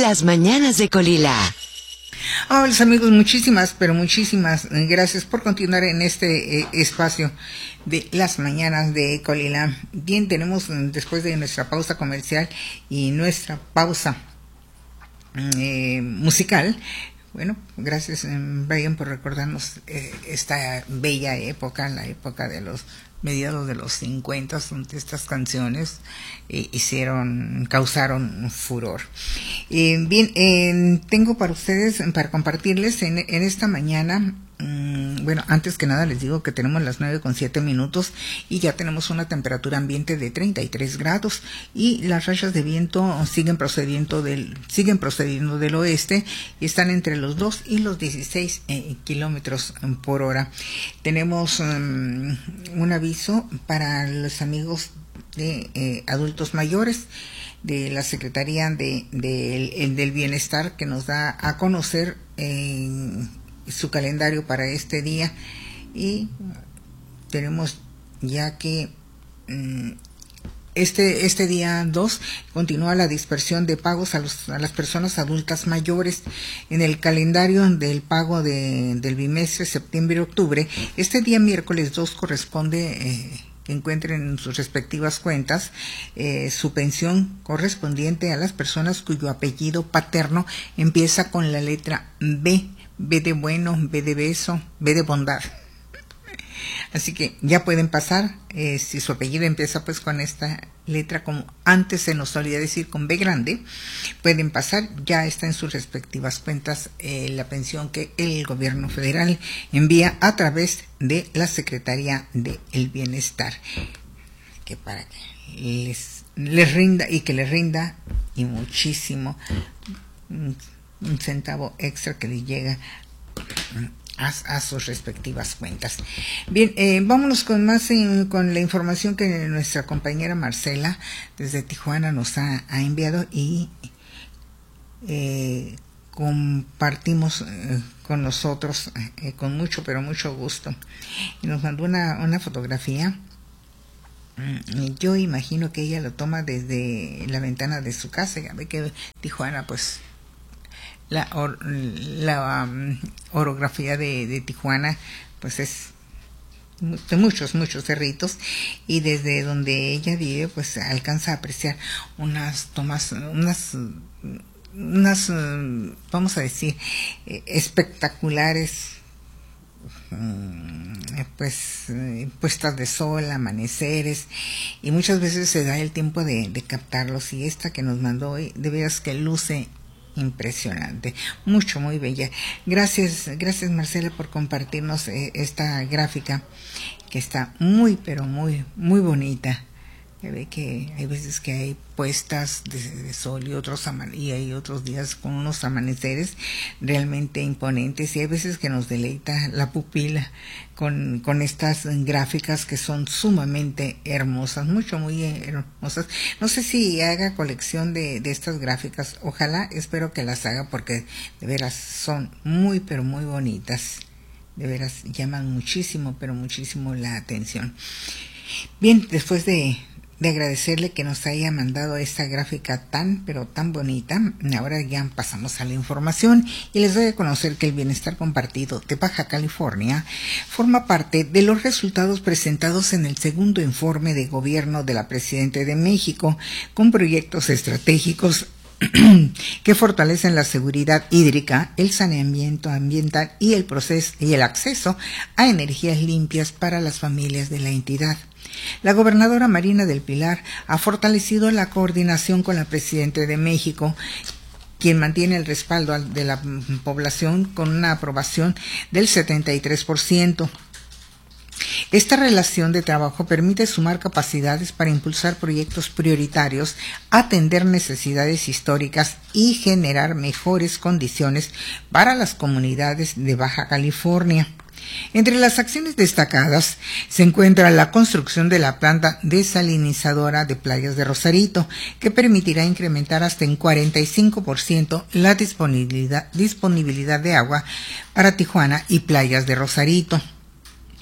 Las mañanas de Colila. Hola amigos, muchísimas gracias por continuar en este espacio de las mañanas de Colila. Bien, tenemos después de nuestra pausa comercial y nuestra pausa musical. Bueno, gracias Brian por recordarnos esta bella época, la época de los mediados de los 50, donde estas canciones causaron furor. Bien, tengo para ustedes, para compartirles en esta mañana. Bueno, antes que nada les digo que tenemos las 9:07 y ya tenemos una temperatura ambiente de 33 grados y las rachas de viento siguen procediendo del oeste y están entre los 2 y los 16 kilómetros por hora. Tenemos un aviso para los amigos de adultos mayores de la Secretaría del Bienestar, que nos da a conocer su calendario para este día, y tenemos ya que este día 2 continúa la dispersión de pagos a las personas adultas mayores. En el calendario del pago del bimestre septiembre-octubre, este día miércoles 2 corresponde que encuentren en sus respectivas cuentas su pensión correspondiente a las personas cuyo apellido paterno empieza con la letra B. B de bueno, B de beso, B de bondad. Así que ya pueden pasar, si su apellido empieza pues con esta letra, como antes se nos solía decir con B grande, pueden pasar, ya está en sus respectivas cuentas la pensión que el gobierno federal envía a través de la Secretaría del Bienestar, que para que les rinda y muchísimo, un centavo extra que le llega a sus respectivas cuentas. Bien, vámonos con la información que nuestra compañera Marcela desde Tijuana nos ha enviado y compartimos con nosotros con mucho, pero mucho gusto. Y nos mandó una fotografía. Yo imagino que ella lo toma desde la ventana de su casa. Ya ve que Tijuana, pues la orografía de Tijuana pues es de muchos cerritos, y desde donde ella vive pues alcanza a apreciar unas tomas, unas vamos a decir espectaculares, pues puestas de sol, amaneceres, y muchas veces se da el tiempo de captarlos, y esta que nos mandó hoy de veras que luce impresionante, muy bella. Gracias Marcela por compartirnos esta gráfica que está muy, pero muy bonita. Se ve que hay veces que hay puestas de sol y hay otros días con unos amaneceres realmente imponentes, y hay veces que nos deleita la pupila con estas gráficas que son sumamente hermosas, muy hermosas. No sé si haga colección de estas gráficas, ojalá, espero que las haga, porque de veras son muy, pero muy bonitas, de veras llaman muchísimo, pero muchísimo la atención. Bien, después de agradecerle que nos haya mandado esta gráfica tan, pero tan bonita, ahora ya pasamos a la información y les doy a conocer que el Bienestar Compartido de Baja California forma parte de los resultados presentados en el segundo informe de gobierno de la Presidenta de México, con proyectos estratégicos que fortalecen la seguridad hídrica, el saneamiento ambiental y el acceso a energías limpias para las familias de la entidad. La gobernadora Marina del Pilar ha fortalecido la coordinación con la Presidenta de México, quien mantiene el respaldo de la población con una aprobación del 73%. Esta relación de trabajo permite sumar capacidades para impulsar proyectos prioritarios, atender necesidades históricas y generar mejores condiciones para las comunidades de Baja California. Entre las acciones destacadas se encuentra la construcción de la planta desalinizadora de Playas de Rosarito, que permitirá incrementar hasta en 45% la disponibilidad de agua para Tijuana y Playas de Rosarito.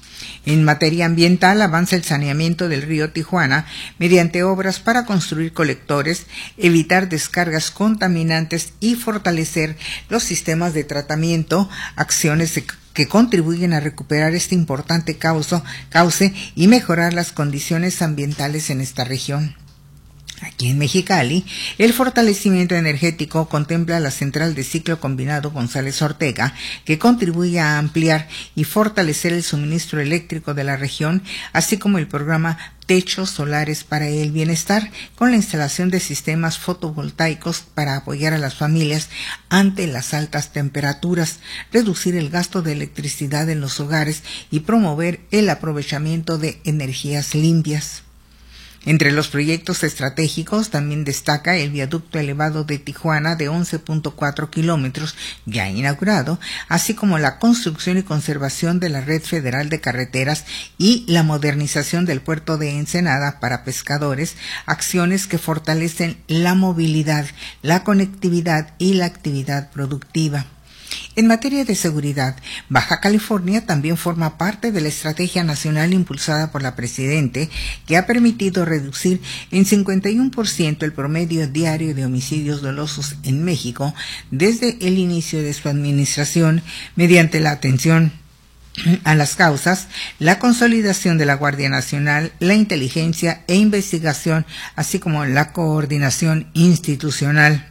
En materia ambiental, avanza el saneamiento del río Tijuana mediante obras para construir colectores, evitar descargas contaminantes y fortalecer los sistemas de tratamiento, acciones que contribuyen a recuperar este importante cauce y mejorar las condiciones ambientales en esta región. Aquí en Mexicali, el fortalecimiento energético contempla la central de ciclo combinado González Ortega, que contribuye a ampliar y fortalecer el suministro eléctrico de la región, así como el programa Techos Solares para el Bienestar, con la instalación de sistemas fotovoltaicos para apoyar a las familias ante las altas temperaturas, reducir el gasto de electricidad en los hogares y promover el aprovechamiento de energías limpias. Entre los proyectos estratégicos también destaca el viaducto elevado de Tijuana de 11.4 kilómetros ya inaugurado, así como la construcción y conservación de la red federal de carreteras y la modernización del puerto de Ensenada para pescadores, acciones que fortalecen la movilidad, la conectividad y la actividad productiva. En materia de seguridad, Baja California también forma parte de la estrategia nacional impulsada por la Presidente, que ha permitido reducir en 51% el promedio diario de homicidios dolosos en México desde el inicio de su administración, mediante la atención a las causas, la consolidación de la Guardia Nacional, la inteligencia e investigación, así como la coordinación institucional.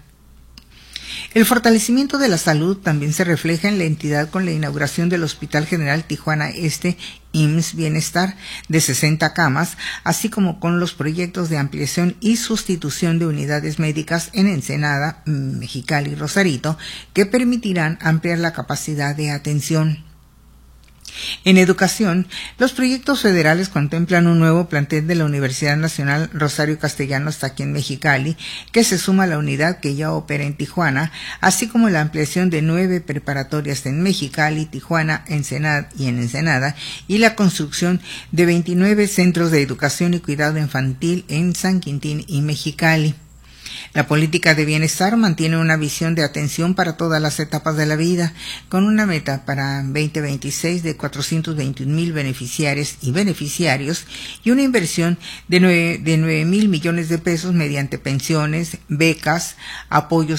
El fortalecimiento de la salud también se refleja en la entidad con la inauguración del Hospital General Tijuana Este IMSS Bienestar de 60 camas, así como con los proyectos de ampliación y sustitución de unidades médicas en Ensenada, Mexicali y Rosarito, que permitirán ampliar la capacidad de atención. En educación, los proyectos federales contemplan un nuevo plantel de la Universidad Nacional Rosario Castellanos aquí en Mexicali, que se suma a la unidad que ya opera en Tijuana, así como la ampliación de 9 preparatorias en Mexicali, Tijuana, Ensenada y la construcción de 29 centros de educación y cuidado infantil en San Quintín y Mexicali. La política de bienestar mantiene una visión de atención para todas las etapas de la vida, con una meta para 2026 de 421,000 beneficiarias y beneficiarios y una inversión de 9,000 millones de pesos mediante pensiones, becas, apoyos